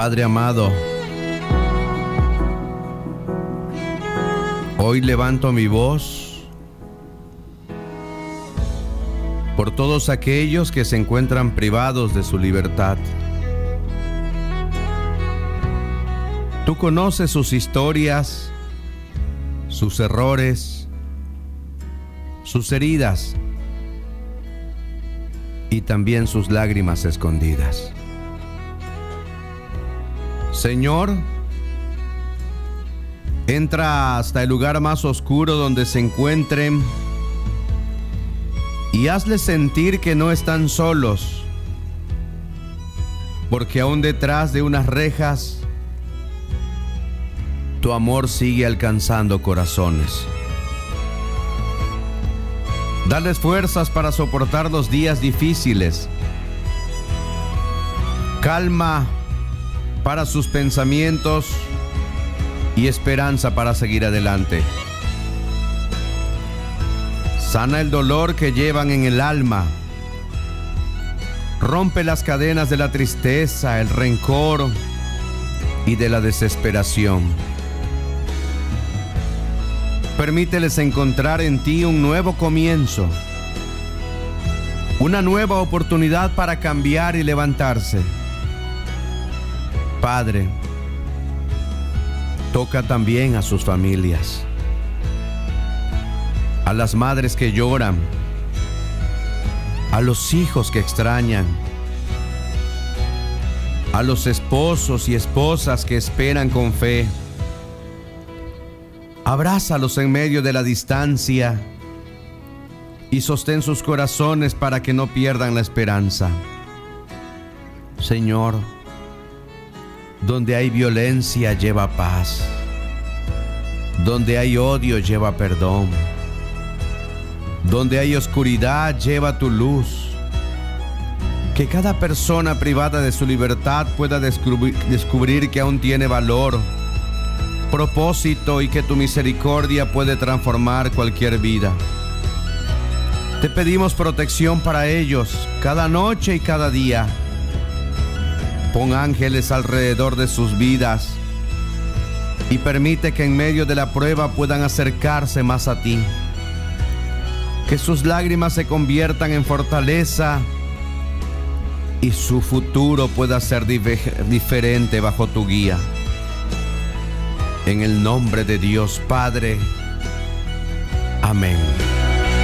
Padre amado, hoy levanto mi voz por todos aquellos que se encuentran privados de su libertad. Tú conoces sus historias, sus errores, sus heridas y también sus lágrimas escondidas. Señor, entra hasta el lugar más oscuro donde se encuentren y hazles sentir que no están solos, porque aún detrás de unas rejas, tu amor sigue alcanzando corazones. Dales fuerzas para soportar los días difíciles, calma para sus pensamientos y esperanza para seguir adelante. Sana el dolor que llevan en el alma. Rompe las cadenas de la tristeza, el rencor y de la desesperación. Permíteles encontrar en ti un nuevo comienzo, una nueva oportunidad para cambiar y levantarse. Padre, toca también a sus familias, a las madres que lloran, a los hijos que extrañan, a los esposos y esposas que esperan con fe. Abrázalos en medio de la distancia y sostén sus corazones para que no pierdan la esperanza. Señor, donde hay violencia lleva paz, donde hay odio lleva perdón, donde hay oscuridad lleva tu luz. Que cada persona privada de su libertad pueda descubrir que aún tiene valor, propósito y que tu misericordia puede transformar cualquier vida. Te pedimos protección para ellos cada noche y cada día. Pon ángeles alrededor de sus vidas y permite que en medio de la prueba puedan acercarse más a ti. Que sus lágrimas se conviertan en fortaleza y su futuro pueda ser diferente bajo tu guía. En el nombre de Dios Padre. Amén.